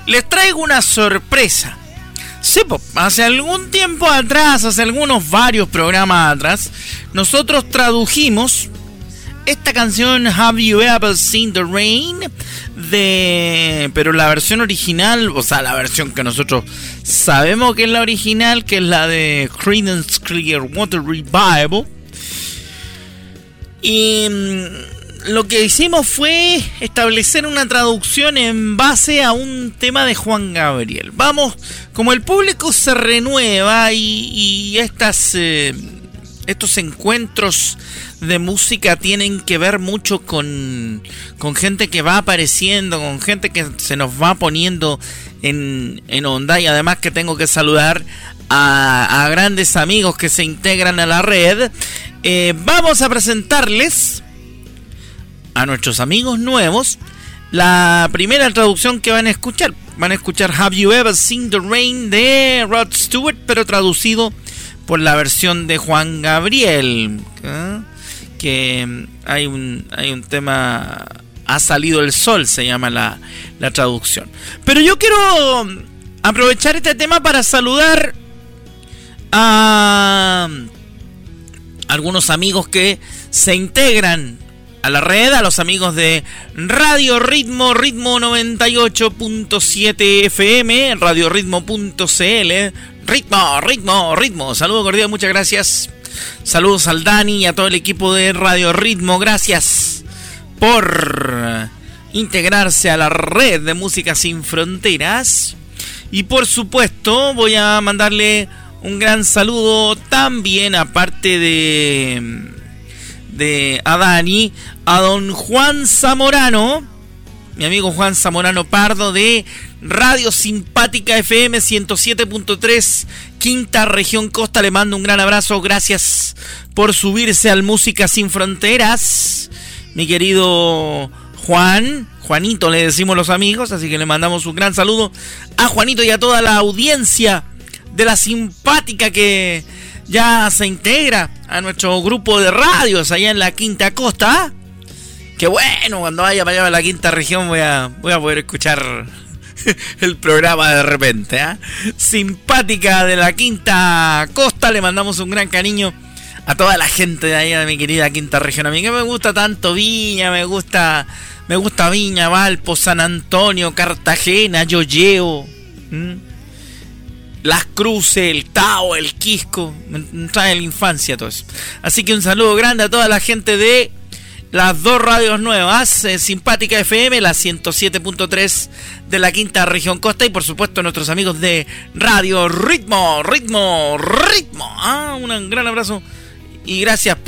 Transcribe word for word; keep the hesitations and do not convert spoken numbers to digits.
les traigo una sorpresa. Sí, po, hace algún tiempo atrás, hace algunos varios programas atrás, nosotros tradujimos esta canción Have You Ever Seen the Rain, de pero la versión original, o sea, la versión que nosotros sabemos que es la original, que es la de Creedence Clearwater Revival. Y lo que hicimos fue establecer una traducción en base a un tema de Juan Gabriel. Vamos, como el público se renueva y, y estas, eh, estos encuentros de música tienen que ver mucho con, con gente que va apareciendo, con gente que se nos va poniendo en, en onda, y además que tengo que saludar a, a grandes amigos que se integran a la red. Eh, vamos a presentarles a nuestros amigos nuevos la primera traducción que van a escuchar. Van a escuchar Have You Ever Seen the Rain de Rod Stewart, pero traducido por la versión de Juan Gabriel, ¿eh? Que hay un, hay un tema, Ha Salido el Sol se llama la, la traducción. Pero yo quiero aprovechar este tema para saludar a algunos amigos que se integran a la red, a los amigos de Radio Ritmo, Ritmo noventa y ocho punto siete F M, radio ritmo punto c l, Ritmo, Ritmo, Ritmo. Saludos cordiales, muchas gracias. Saludos al Dani y a todo el equipo de Radio Ritmo. Gracias por integrarse a la red de Música Sin Fronteras. Y por supuesto voy a mandarle un gran saludo también, aparte de... de a Dani, a don Juan Zamorano, mi amigo Juan Zamorano Pardo de Radio Simpática F M ciento siete punto tres, Quinta Región Costa. Le mando un gran abrazo, gracias por subirse al Música Sin Fronteras, mi querido Juan, Juanito le decimos los amigos, así que le mandamos un gran saludo a Juanito y a toda la audiencia de la Simpática que ya se integra a nuestro grupo de radios allá en la Quinta Costa. Que bueno, cuando vaya para allá a la Quinta Región voy a, voy a poder escuchar el programa de repente, ¿eh? Simpática de la Quinta Costa, le mandamos un gran cariño a toda la gente de allá de mi querida Quinta Región. A mí que me gusta tanto Viña, me gusta, me gusta Viña, Valpo, San Antonio, Cartagena, Yoyeo, ¿Mm? Las Cruces, el Tao, el Quisco, me trae la infancia todo eso. Así que un saludo grande a toda la gente de las dos radios nuevas, eh, Simpática F M, la ciento siete punto tres de la Quinta Región Costa, y por supuesto nuestros amigos de Radio Ritmo, Ritmo, Ritmo. Ah, un gran abrazo y gracias por